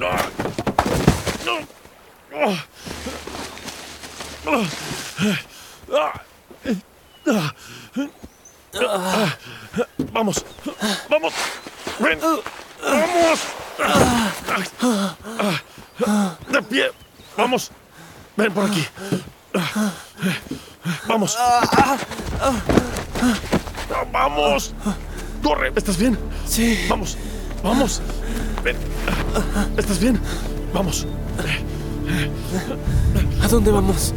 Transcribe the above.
Vamos, vamos, ven, vamos. De pie, vamos, ven por aquí. Vamos. Vamos. Corre, ¿estás bien? Sí. Vamos, vamos. Ven. ¿Estás bien? Vamos. ¿A dónde vamos?